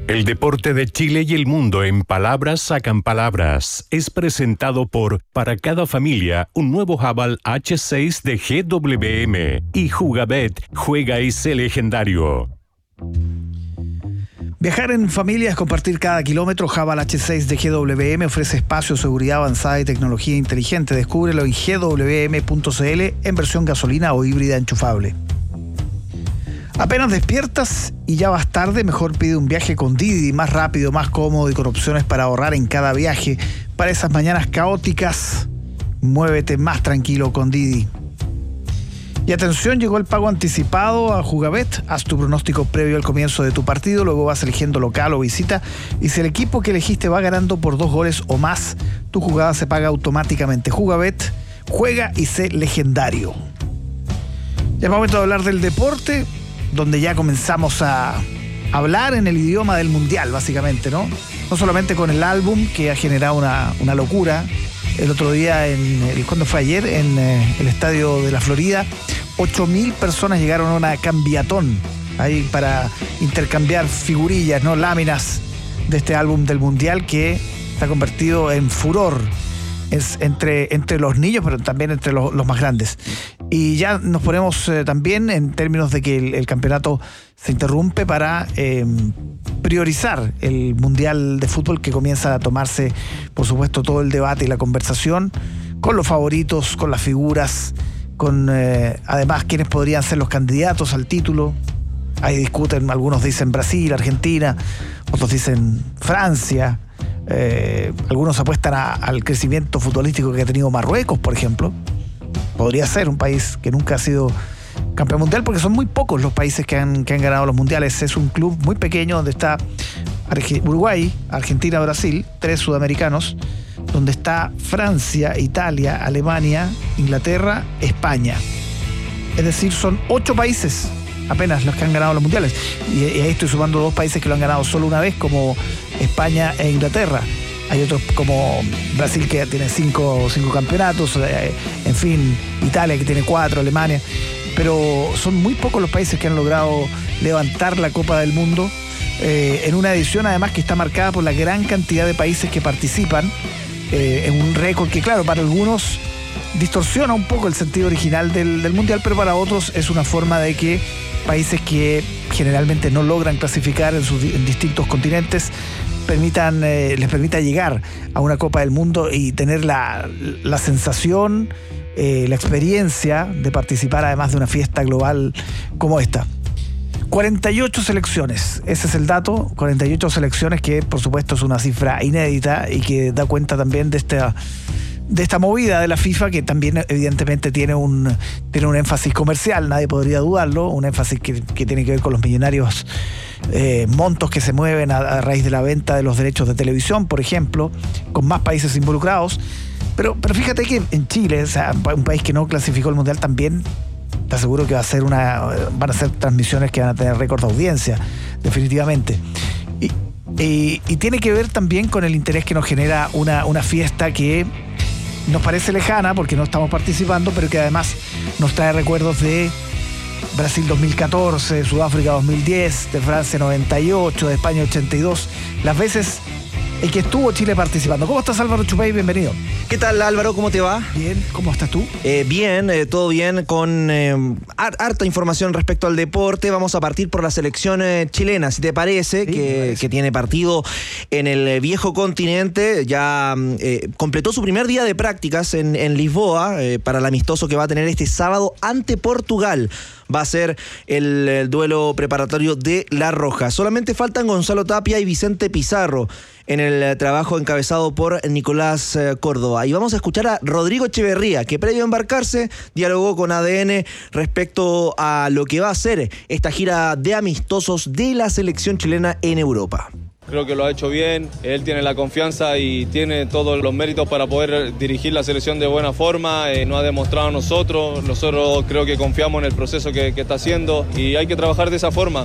El deporte de Chile y el mundo en palabras sacan palabras. Es presentado por Para cada familia, un nuevo Haval H6 de GWM. Y Jugabet, juega y sé legendario. Viajar en familia es compartir cada kilómetro. Haval H6 de GWM ofrece espacio, seguridad avanzada y tecnología inteligente. Descúbrelo en gwm.cl en versión gasolina o híbrida enchufable. Apenas despiertas y ya vas tarde, mejor pide un viaje con Didi, más rápido, más cómodo y con opciones para ahorrar en cada viaje. Para esas mañanas caóticas, muévete más tranquilo con Didi. Y atención, llegó el pago anticipado a Jugabet. Haz tu pronóstico previo al comienzo de tu partido, luego vas eligiendo local o visita, y si el equipo que elegiste va ganando por 2 goles o más, tu jugada se paga automáticamente. Jugabet, juega y sé legendario. Ya es momento de hablar del deporte, donde ya comenzamos a hablar en el idioma del mundial, básicamente, ¿no? No solamente con el álbum, que ha generado una locura. El otro día, ¿cuándo fue ayer? En el estadio de la Florida, 8.000 personas llegaron a una cambiatón ahí para intercambiar figurillas, ¿no? Láminas de este álbum del mundial que está convertido en furor. Es entre los niños, pero también entre los más grandes. Y ya nos ponemos también en términos de que el campeonato se interrumpe para priorizar el Mundial de Fútbol, que comienza a tomarse, por supuesto, todo el debate y la conversación con los favoritos, con las figuras, con además quienes podrían ser los candidatos al título. Ahí discuten, algunos dicen Brasil, Argentina, otros dicen Francia. Algunos apuestan al crecimiento futbolístico que ha tenido Marruecos, por ejemplo. Podría ser un país que nunca ha sido campeón mundial, porque son muy pocos los países que han ganado los mundiales. Es un club muy pequeño donde está Uruguay, Argentina, Brasil, 3 sudamericanos, donde está Francia, Italia, Alemania, Inglaterra, España. Es decir, son 8 países apenas los que han ganado los mundiales. Y ahí estoy sumando 2 países que lo han ganado solo una vez, como España e Inglaterra. Hay otros como Brasil, que tiene 5 campeonatos, en fin, Italia, que tiene 4, Alemania. Pero son muy pocos los países que han logrado levantar la Copa del Mundo, en una edición además que está marcada por la gran cantidad de países que participan, en un récord que, claro, para algunos distorsiona un poco el sentido original del mundial, pero para otros es una forma de que países que generalmente no logran clasificar en distintos continentes les permita llegar a una Copa del Mundo y tener la sensación, la experiencia de participar además de una fiesta global como esta. 48 selecciones, ese es el dato, 48 selecciones, que por supuesto es una cifra inédita y que da cuenta también de esta movida de la FIFA, que también evidentemente tiene un énfasis comercial, nadie podría dudarlo, un énfasis que tiene que ver con los millonarios montos que se mueven a raíz de la venta de los derechos de televisión, por ejemplo, con más países involucrados. Pero fíjate que en Chile, o sea, un país que no clasificó el mundial, también te aseguro que van a ser transmisiones que van a tener récord de audiencia, definitivamente. Y tiene que ver también con el interés que nos genera una fiesta que nos parece lejana porque no estamos participando, pero que además nos trae recuerdos de Brasil 2014, Sudáfrica 2010, de Francia 98, de España 82, las veces en que estuvo Chile participando. ¿Cómo estás, Álvaro Chupay? Bienvenido. ¿Qué tal, Álvaro? ¿Cómo te va? Bien, ¿cómo estás tú? Bien, todo bien, con harta información respecto al deporte. Vamos a partir por la selección chilena, si te parece, sí, que tiene partido en el viejo continente. Ya completó su primer día de prácticas en Lisboa, para el amistoso que va a tener este sábado ante Portugal. Va a ser el duelo preparatorio de La Roja. Solamente faltan Gonzalo Tapia y Vicente Pizarro en el trabajo encabezado por Nicolás Córdoba. Y vamos a escuchar a Rodrigo Echeverría, que previo a embarcarse dialogó con ADN respecto a lo que va a ser esta gira de amistosos de la selección chilena en Europa. Creo que lo ha hecho bien, él tiene la confianza y tiene todos los méritos para poder dirigir la selección de buena forma, nos ha demostrado a nosotros creo que confiamos en el proceso que está haciendo y hay que trabajar de esa forma.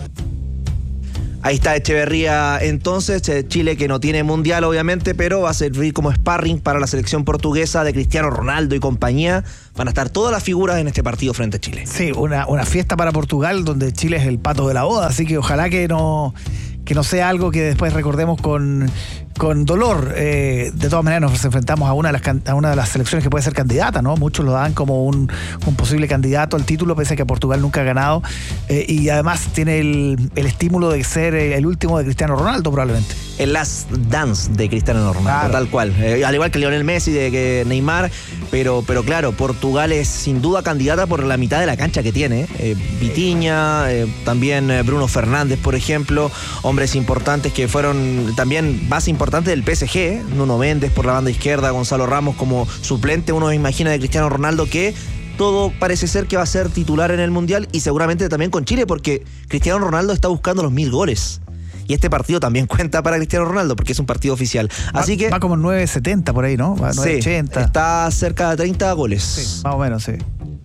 Ahí está Echeverría entonces, Chile que no tiene mundial obviamente, pero va a servir como sparring para la selección portuguesa de Cristiano Ronaldo y compañía. Van a estar todas las figuras en este partido frente a Chile. Sí, una fiesta para Portugal donde Chile es el pato de la boda, así que ojalá que no no sea algo que después recordemos con dolor. De todas maneras nos enfrentamos a una de las selecciones que puede ser candidata, ¿no? Muchos lo dan como un posible candidato al título, pese a que Portugal nunca ha ganado, y además tiene el estímulo de ser el último de Cristiano Ronaldo, probablemente. El last dance de Cristiano Ronaldo, claro. Tal cual. Al igual que Lionel Messi, de que Neymar, pero claro, Portugal es sin duda candidata por la mitad de la cancha que tiene. Vitinha, también Bruno Fernández, por ejemplo, hombres importantes que fueron también base importante del PSG, Nuno Méndez por la banda izquierda, Gonzalo Ramos como suplente. Uno imagina de Cristiano Ronaldo que todo parece ser que va a ser titular en el Mundial, y seguramente también con Chile, porque Cristiano Ronaldo está buscando los 1000 goles. Y este partido también cuenta para Cristiano Ronaldo porque es un partido oficial. Así que va como 9.70 por ahí, ¿no? Va 9.80. Sí, está cerca de 30 goles. Sí, más o menos, sí.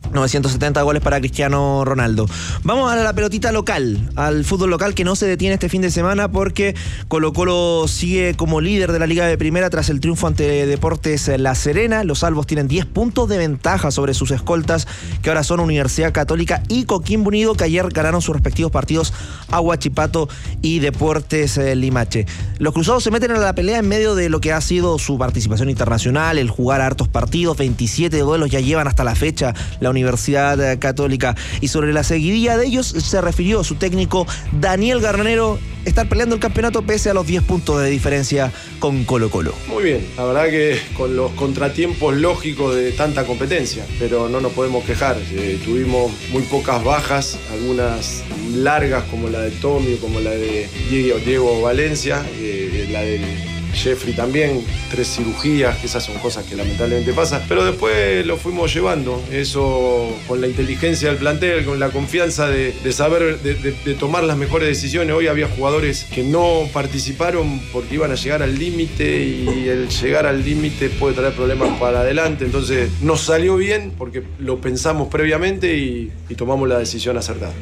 970 goles para Cristiano Ronaldo. Vamos a la pelotita local, al fútbol local, que no se detiene este fin de semana porque Colo-Colo sigue como líder de la Liga de Primera tras el triunfo ante Deportes La Serena. Los albos tienen 10 puntos de ventaja sobre sus escoltas, que ahora son Universidad Católica y Coquimbo Unido, que ayer ganaron sus respectivos partidos a Huachipato y Deportes Limache. Los cruzados se meten a la pelea en medio de lo que ha sido su participación internacional, el jugar a hartos partidos, 27 duelos ya llevan hasta la fecha la Universidad Católica. Y sobre la seguidilla de ellos se refirió su técnico Daniel Garnero, estar peleando el campeonato pese a los 10 puntos de diferencia con Colo-Colo. Muy bien, la verdad que con los contratiempos lógicos de tanta competencia, pero no nos podemos quejar. Tuvimos muy pocas bajas, algunas largas como la de Tommy, como la de Diego Valencia, la de Jeffrey también, 3 cirugías, que esas son cosas que lamentablemente pasan, pero después lo fuimos llevando, eso con la inteligencia del plantel, con la confianza de saber, de tomar las mejores decisiones. Hoy había jugadores que no participaron porque iban a llegar al límite, y el llegar al límite puede traer problemas para adelante, entonces nos salió bien porque lo pensamos previamente y tomamos la decisión acertada.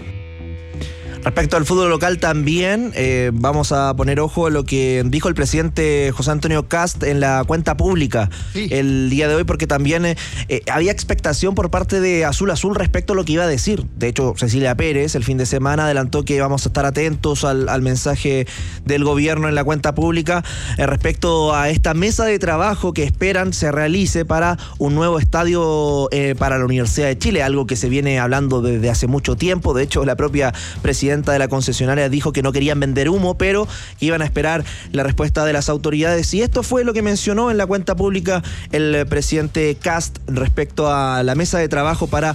Respecto al fútbol local también, vamos a poner ojo a lo que dijo el presidente José Antonio Kast en la cuenta pública el día de hoy, porque también había expectación por parte de Azul Azul respecto a lo que iba a decir. De hecho, Cecilia Pérez el fin de semana adelantó que vamos a estar atentos al mensaje del gobierno en la cuenta pública respecto a esta mesa de trabajo que esperan se realice para un nuevo estadio para la Universidad de Chile, algo que se viene hablando desde hace mucho tiempo. De hecho, la propia presidenta de la concesionaria dijo que no querían vender humo, pero que iban a esperar la respuesta de las autoridades, y esto fue lo que mencionó en la cuenta pública el presidente Kast respecto a la mesa de trabajo para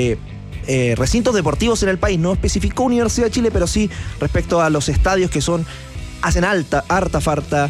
recintos deportivos en el país. No especificó Universidad de Chile, pero sí respecto a los estadios que hacen harta falta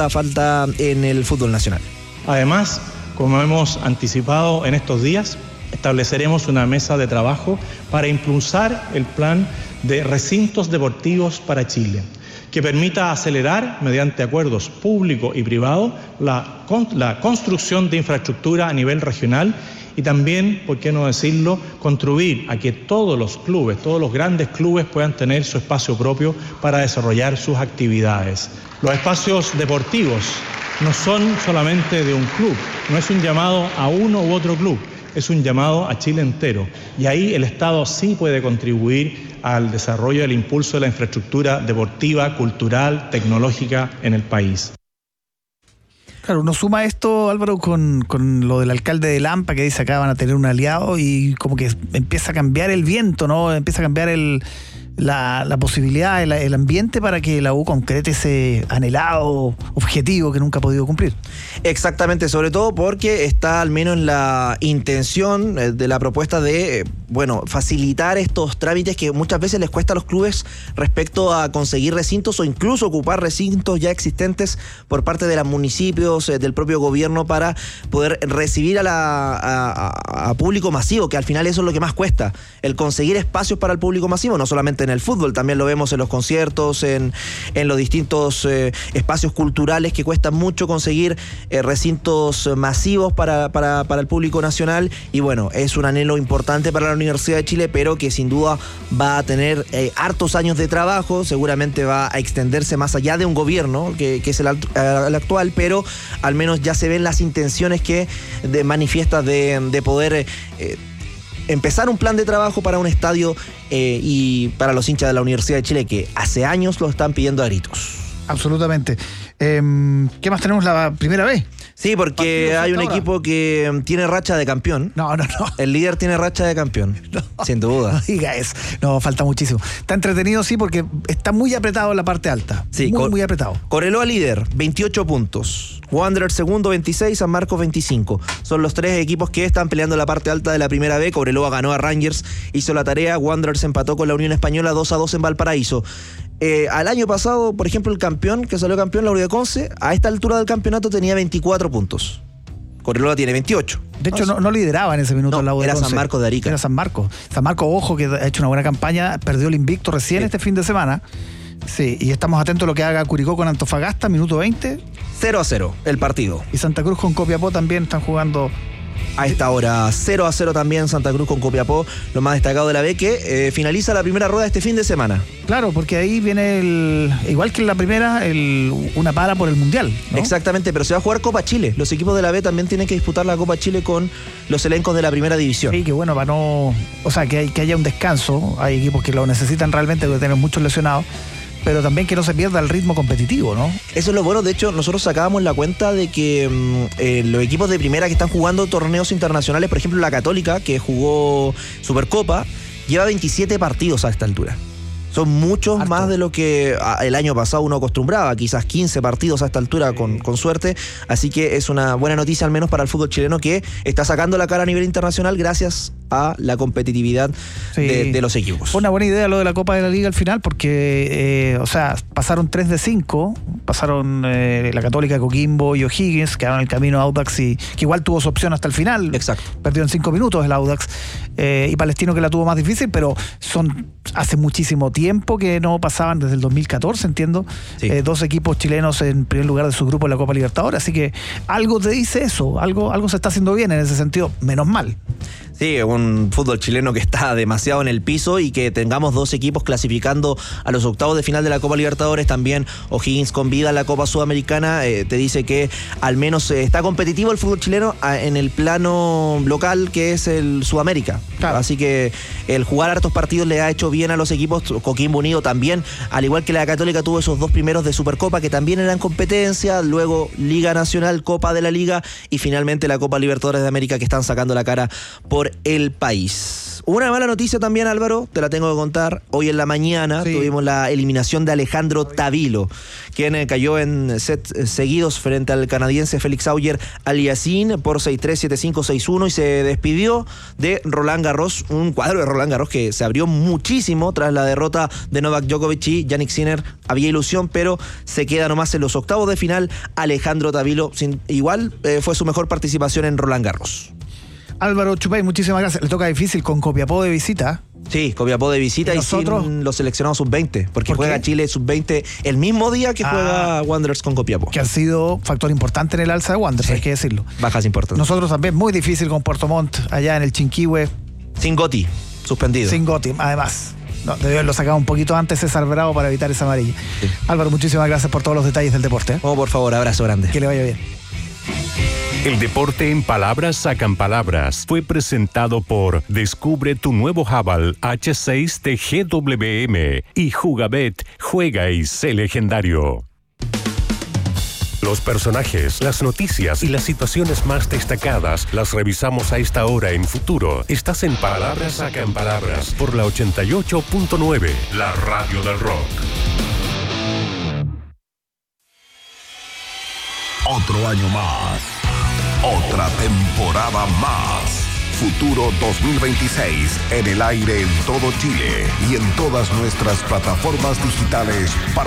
en el fútbol nacional. Además, como hemos anticipado en estos días, estableceremos una mesa de trabajo para impulsar el plan de recintos deportivos para Chile, que permita acelerar, mediante acuerdos público y privado, la construcción de infraestructura a nivel regional, y también, por qué no decirlo, contribuir a que todos los clubes, todos los grandes clubes puedan tener su espacio propio para desarrollar sus actividades. Los espacios deportivos no son solamente de un club, no es un llamado a uno u otro club, es un llamado a Chile entero, y ahí el Estado sí puede contribuir al desarrollo y al impulso de la infraestructura deportiva, cultural, tecnológica en el país. Claro, uno suma esto, Álvaro, con lo del alcalde de Lampa, que dice acá van a tener un aliado, y como que empieza a cambiar el viento, ¿no? Empieza a cambiar la posibilidad, el ambiente para que la U concrete ese anhelado objetivo que nunca ha podido cumplir. Exactamente, sobre todo porque está al menos la intención de la propuesta de, facilitar estos trámites que muchas veces les cuesta a los clubes respecto a conseguir recintos o incluso ocupar recintos ya existentes por parte de los municipios, del propio gobierno, para poder recibir a público masivo, que al final eso es lo que más cuesta, el conseguir espacios para el público masivo, no solamente en el fútbol, también lo vemos en los conciertos, en los distintos espacios culturales, que cuesta mucho conseguir recintos masivos para el público nacional, y es un anhelo importante para la Universidad de Chile, pero que sin duda va a tener hartos años de trabajo, seguramente va a extenderse más allá de un gobierno que es el actual, pero al menos ya se ven las intenciones que manifiestas de poder empezar un plan de trabajo para un estadio y para los hinchas de la Universidad de Chile, que hace años lo están pidiendo a gritos. Absolutamente. ¿Qué más tenemos la primera vez? Sí, porque hay un equipo que tiene racha de campeón. No. El líder tiene racha de campeón. No, sin duda. No diga eso. No, falta muchísimo. Está entretenido, sí, porque está muy apretado en la parte alta. Sí, muy apretado. Cobreloa líder, 28 puntos. Wanderers segundo, 26. San Marcos, 25. Son los tres equipos que están peleando en la parte alta de la primera B. Cobreloa ganó a Rangers, hizo la tarea. Wanderers empató con la Unión Española 2-2 en Valparaíso. Al año pasado, por ejemplo, el campeón, que salió campeón, la Universidad de Conce, a esta altura del campeonato tenía 24 puntos. Cobreloa tiene 28. De hecho, no lideraba en ese minuto la Universidad de Conce. Era San Marcos de Arica. Era San Marcos. San Marcos, ojo, que ha hecho una buena campaña, perdió el invicto recién este fin de semana. Sí, y estamos atentos a lo que haga Curicó con Antofagasta, minuto 20. 0-0 el partido. Y Santa Cruz con Copiapó también están jugando a esta hora. 0-0 también Santa Cruz con Copiapó, lo más destacado de la B, que finaliza la primera rueda este fin de semana. Claro, porque ahí viene igual que en la primera, una para por el Mundial, ¿no? Exactamente, pero se va a jugar Copa Chile. Los equipos de la B también tienen que disputar la Copa Chile con los elencos de la primera división. Sí, que bueno, para no... O sea, que haya un descanso. Hay equipos que lo necesitan realmente, porque tienen muchos lesionados, pero también que no se pierda el ritmo competitivo, ¿no? Eso es lo bueno. De hecho, nosotros sacábamos la cuenta de que los equipos de primera que están jugando torneos internacionales, por ejemplo la Católica, que jugó Supercopa, lleva 27 partidos a esta altura. Son muchos harto más de lo que el año pasado uno acostumbraba, quizás 15 partidos a esta altura con suerte. Así que es una buena noticia al menos para el fútbol chileno, que está sacando la cara a nivel internacional gracias a la competitividad de los equipos. Fue una buena idea lo de la Copa de la Liga al final, porque pasaron 3 de 5, pasaron la Católica, Coquimbo y O'Higgins, quedaron en el camino Audax, que igual tuvo su opción hasta el final. Exacto. Perdió en 5 minutos el Audax, y Palestino, que la tuvo más difícil, pero hace muchísimo tiempo que no pasaban, desde el 2014, entiendo, sí. 2 equipos chilenos en primer lugar de su grupo en la Copa Libertadores, así que algo te dice eso, algo se está haciendo bien en ese sentido, menos mal. Sí, un fútbol chileno que está demasiado en el piso, y que tengamos 2 equipos clasificando a los octavos de final de la Copa Libertadores, también O'Higgins con vida en la Copa Sudamericana, te dice que al menos está competitivo el fútbol chileno en el plano local, que es el Sudamérica. Claro. Así que el jugar hartos partidos le ha hecho bien a los equipos. Coquimbo Unido también, al igual que la Católica, tuvo esos 2 primeros de Supercopa que también eran competencia, luego Liga Nacional, Copa de la Liga y finalmente la Copa Libertadores de América, que están sacando la cara por el país. Una mala noticia también, Álvaro, te la tengo que contar. Hoy en la mañana tuvimos la eliminación de Alejandro Tavilo, quien cayó en sets seguidos frente al canadiense Félix Auger-Aliassime por 6-3, 7-5, 6-1, y se despidió de Roland Garros, un cuadro de Roland Garros que se abrió muchísimo tras la derrota de Novak Djokovic y Jannik Sinner. Había ilusión, pero se queda nomás en los octavos de final Alejandro Tavilo. Igual fue su mejor participación en Roland Garros. Álvaro Chupay, muchísimas gracias. Le toca difícil con Copiapó de visita. Sí, Copiapó de visita y sin los seleccionados sub-20, porque juega Chile sub-20 el mismo día que juega Wanderers con Copiapó. Que ha sido factor importante en el alza de Wanderers, hay que decirlo. Bajas importantes. Nosotros también, muy difícil con Puerto Montt, allá en el Chinquihue. Sin Gotti, suspendido. Sin Gotti, además. No, debió haberlo sacado un poquito antes César Bravo para evitar esa amarilla. Sí. Álvaro, muchísimas gracias por todos los detalles del deporte. Oh, por favor, abrazo grande. Que le vaya bien. El deporte en palabras sacan palabras fue presentado por Descubre tu nuevo Haval H6 de GWM y Jugabet, juega y sé legendario. Los personajes, las noticias y las situaciones más destacadas las revisamos a esta hora en Futuro. Estás en Palabras sacan palabras por la 88.9, la radio del rock. Otro año más. Otra temporada más. Futuro 2026 en el aire en todo Chile y en todas nuestras plataformas digitales para